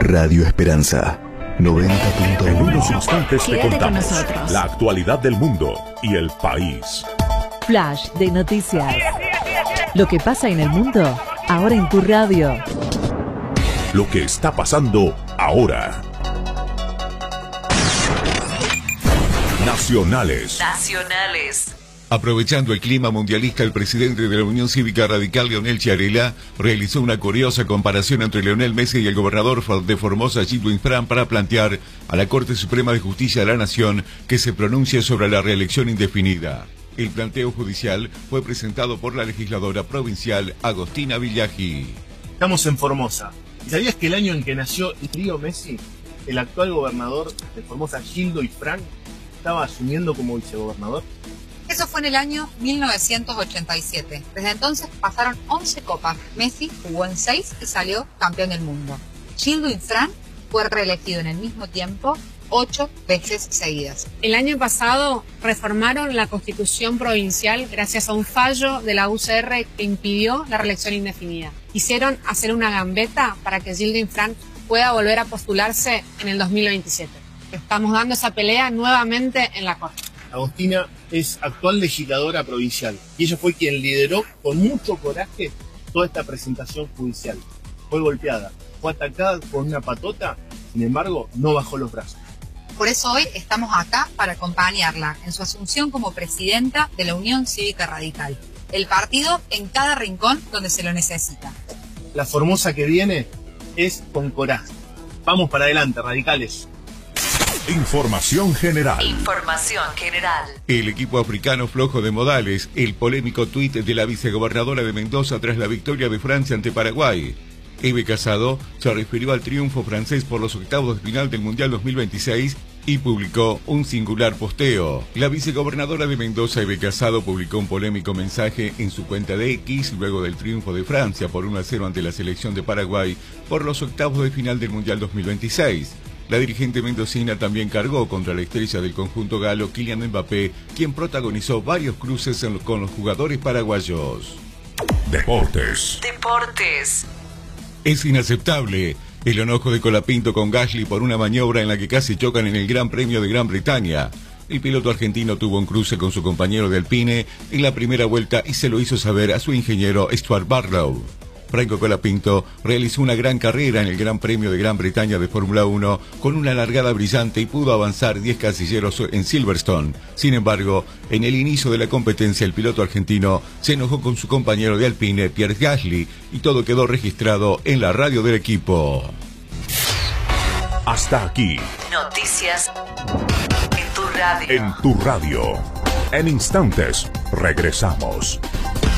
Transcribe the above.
Radio Esperanza 90.1. En unos instantes te Quédate contamos con nosotros. la actualidad del mundo y el país. Flash de noticias. Lo que pasa en el mundo, ahora en tu radio. Lo que está pasando ahora. Nacionales. Aprovechando el clima mundialista, el presidente de la Unión Cívica Radical, Leonel Chiarella, realizó una curiosa comparación entre Lionel Messi y el gobernador de Formosa, Gildo Infran, para plantear a la Corte Suprema de Justicia de la Nación que se pronuncie sobre la reelección indefinida. El planteo judicial fue presentado por la legisladora provincial Agostina Villagi. Estamos en Formosa. ¿Y sabías que el año en que nació Leo Messi, el actual gobernador de Formosa, Gildo Infran, estaba asumiendo como vicegobernador? Eso fue en el año 1987. Desde entonces pasaron 11 copas. Messi jugó en 6 y salió campeón del mundo. Gildo Infran fue reelegido en el mismo tiempo 8 veces seguidas. El año pasado reformaron la Constitución provincial gracias a un fallo de la UCR que impidió la reelección indefinida. Quisieron hacer una gambeta para que Gildo Infran pueda volver a postularse en el 2027. Estamos dando esa pelea nuevamente en la Corte. Agostina es actual legisladora provincial y ella fue quien lideró con mucho coraje toda esta presentación judicial. Fue golpeada, fue atacada con una patota, sin embargo no bajó los brazos. Por eso hoy estamos acá para acompañarla en su asunción como presidenta de la Unión Cívica Radical, el partido en cada rincón donde se lo necesita. La Formosa que viene es con coraje. Vamos para adelante, radicales. Información general. El equipo africano flojo de modales, el polémico tuit de la vicegobernadora de Mendoza tras la victoria de Francia ante Paraguay. Eve Casado se refirió al triunfo francés por los octavos de final del Mundial 2026 y publicó un singular posteo. La vicegobernadora de Mendoza, Eve Casado, publicó un polémico mensaje en su cuenta de X luego del triunfo de Francia por 1-0 ante la selección de Paraguay por los octavos de final del Mundial 2026. La dirigente mendocina también cargó contra la estrella del conjunto galo, Kylian Mbappé, quien protagonizó varios cruces con los jugadores paraguayos. Deportes. Es inaceptable el enojo de Colapinto con Gasly por una maniobra en la que casi chocan en el Gran Premio de Gran Bretaña. El piloto argentino tuvo un cruce con su compañero de Alpine en la primera vuelta y se lo hizo saber a su ingeniero Stuart Barlow. Franco Colapinto realizó una gran carrera en el Gran Premio de Gran Bretaña de Fórmula 1 con una largada brillante y pudo avanzar 10 casilleros en Silverstone. Sin embargo, en el inicio de la competencia el piloto argentino se enojó con su compañero de Alpine, Pierre Gasly, y todo quedó registrado en la radio del equipo. Hasta aquí. Noticias en tu radio. En tu radio. En instantes regresamos.